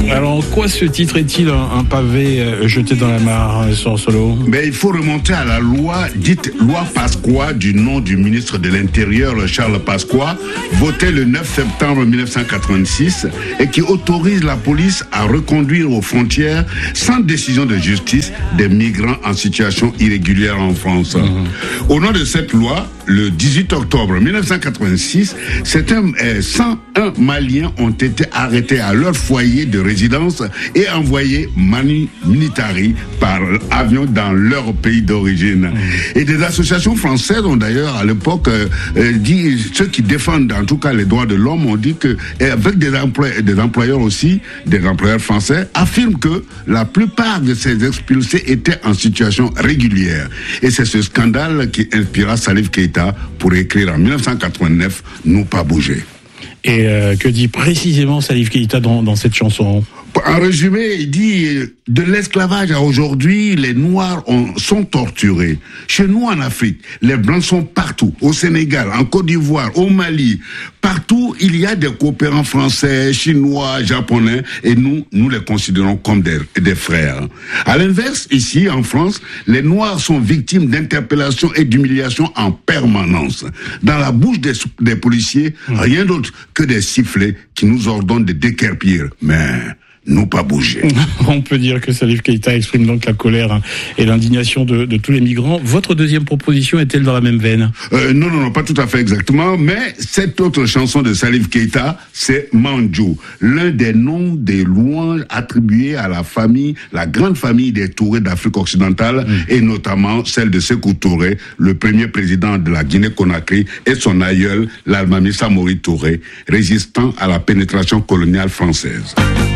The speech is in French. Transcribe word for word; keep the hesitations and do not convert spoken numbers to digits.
Alors, quoi ce titre est-il un, un pavé euh, jeté dans la mare, euh, sur Solo? Mais il faut remonter à la loi dite loi Pasqua du nom du ministre de l'Intérieur Charles Pasqua, votée le neuf septembre mille neuf cent quatre-vingt-six et qui autorise la police à reconduire aux frontières sans décision de justice des migrants en situation irrégulière en France. Mmh. Au nom de cette loi, le dix-huit octobre mille neuf cent quatre-vingt-six, certains euh, cent un Maliens ont été arrêtés à leur foyer de résidence et envoyés manu militari par avion dans leur pays d'origine. Mmh. Et des associations françaises ont d'ailleurs à l'époque euh, euh, dit, ceux qui défendent en tout cas les droits de l'homme ont dit que, et avec des employeurs, des employeurs aussi, des employeurs français, affirment que la plupart de ces expulsés étaient en situation régulière. Et c'est ce scandale qui inspira Salif Keïta pour écrire en mille neuf cent quatre-vingt-neuf « Nous pas bouger ». Et euh, que dit précisément Salif Keïta dans, dans cette chanson? En résumé, il dit de l'esclavage à aujourd'hui, les Noirs ont, sont torturés. Chez nous en Afrique, les Blancs sont partout. Au Sénégal, en Côte d'Ivoire, au Mali, partout il y a des coopérants français, chinois, japonais, et nous, nous les considérons comme des, des frères. À l'inverse, ici en France, les Noirs sont victimes d'interpellations et d'humiliations en permanence. Dans la bouche des, des policiers, rien d'autre que des sifflets qui nous ordonnent de déguerpir. Mais nous pas bouger. On peut dire que Salif Keïta exprime donc la colère et l'indignation de, de tous les migrants. Votre deuxième proposition est-elle dans la même veine? euh, Non, non, non, pas tout à fait exactement. Mais cette autre chanson de Salif Keïta, c'est Mandjou, l'un des noms des louanges attribués à la famille, la grande famille des Touré d'Afrique occidentale, mmh. et notamment celle de Sékou Touré, le premier président de la Guinée-Conakry, et son aïeul, l'Almami Samori Touré, résistant à la pénétration coloniale française.